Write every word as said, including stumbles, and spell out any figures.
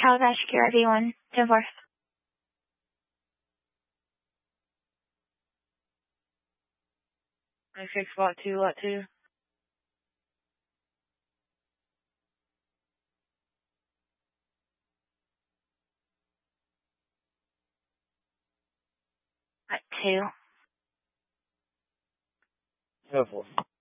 Calabash Q R V one, ten four. ninety-six, lot two, lot two. Lot two. Ten four.